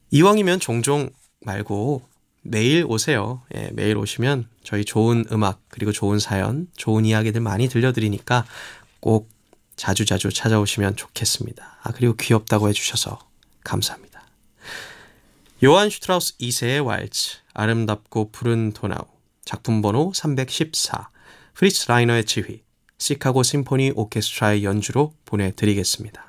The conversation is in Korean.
이왕이면 종종 말고 매일 오세요. 예, 매일 오시면 저희 좋은 음악 그리고 좋은 사연, 좋은 이야기들 많이 들려드리니까 꼭 자주자주 찾아오시면 좋겠습니다. 그리고 귀엽다고 해주셔서 감사합니다. 요한 슈트라우스 2세의 왈츠, 아름답고 푸른 도나우, 작품 번호 314, 프리츠 라이너의 지휘, 시카고 심포니 오케스트라의 연주로 보내드리겠습니다.